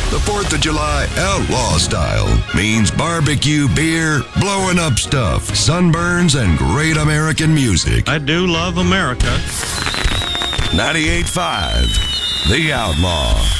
The 4th of July outlaw style means barbecue, beer, blowing up stuff, sunburns, and great American music. I do love America. 98.5, The Outlaw.